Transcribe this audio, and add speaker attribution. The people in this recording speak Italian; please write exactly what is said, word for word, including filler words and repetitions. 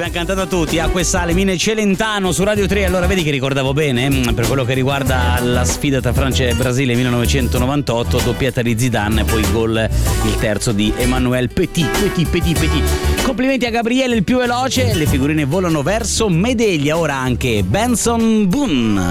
Speaker 1: l'hanno cantata tutti, Acqua e Sale, Mine Celentano su Radio tre. Allora vedi che ricordavo bene, per quello che riguarda la sfida tra Francia e Brasile millenovecentonovantotto, doppietta di Zidane e poi il gol, il terzo di Emmanuel Petit, Petit, Petit, Petit. Complimenti a Gabriele il più veloce, le figurine volano verso Medeglia, ora anche Benson Boone.